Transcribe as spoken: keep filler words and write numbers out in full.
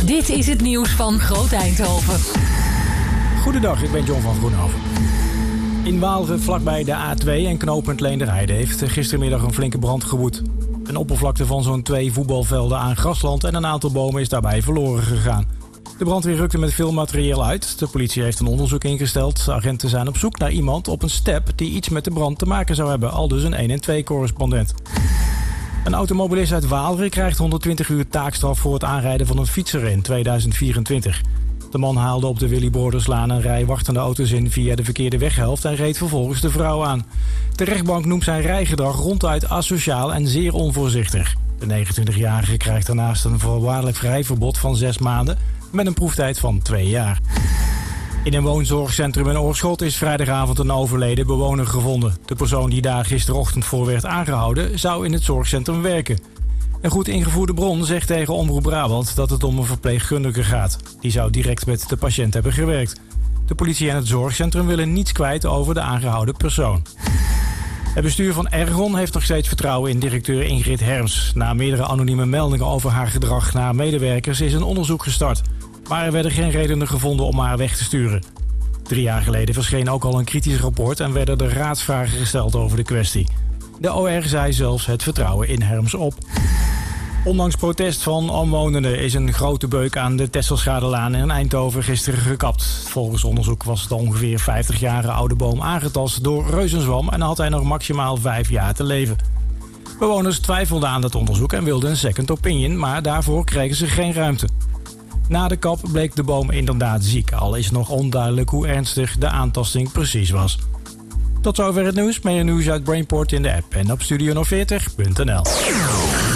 Dit is het nieuws van Groot Eindhoven. Goedendag, ik ben John van Groenhoven. In Waalre, vlakbij de A twee en knooppunt Leenderheide, heeft gistermiddag een flinke brand gewoed. Een oppervlakte van zo'n twee voetbalvelden aan grasland en een aantal bomen is daarbij verloren gegaan. De brandweer rukte met veel materieel uit. De politie heeft een onderzoek ingesteld. De agenten zijn op zoek naar iemand op een step die iets met de brand te maken zou hebben, aldus een een en twee correspondent. Een automobilist uit Waalre krijgt honderdtwintig uur taakstraf voor het aanrijden van een fietser in tweeduizend vierentwintig. De man haalde op de Willy Borderslaan een rij wachtende auto's in via de verkeerde weghelft en reed vervolgens de vrouw aan. De rechtbank noemt zijn rijgedrag ronduit asociaal en zeer onvoorzichtig. De negenentwintigjarige krijgt daarnaast een voorwaardelijk vrijverbod van zes maanden met een proeftijd van twee jaar. In een woonzorgcentrum in Oorschot is vrijdagavond een overleden bewoner gevonden. De persoon die daar gisterochtend voor werd aangehouden zou in het zorgcentrum werken. Een goed ingevoerde bron zegt tegen Omroep Brabant dat het om een verpleegkundige gaat. Die zou direct met de patiënt hebben gewerkt. De politie en het zorgcentrum willen niets kwijt over de aangehouden persoon. Het bestuur van Ergon heeft nog steeds vertrouwen in directeur Ingrid Herms. Na meerdere anonieme meldingen over haar gedrag naar medewerkers is een onderzoek gestart. Maar er werden geen redenen gevonden om haar weg te sturen. Drie jaar geleden verscheen ook al een kritisch rapport en werden er raadsvragen gesteld over de kwestie. De O R zei zelfs het vertrouwen in Herms op. Ondanks protest van omwonenden is een grote beuk aan de Tesselschadelaan in Eindhoven gisteren gekapt. Volgens onderzoek was de ongeveer vijftig jaar oude boom aangetast door reuzenzwam en had hij nog maximaal vijf jaar te leven. Bewoners twijfelden aan dat onderzoek en wilden een second opinion, maar daarvoor kregen ze geen ruimte. Na de kap bleek de boom inderdaad ziek, al is nog onduidelijk hoe ernstig de aantasting precies was. Tot zover het nieuws. Meer nieuws uit Brainport in de app en op studio veertig punt n l.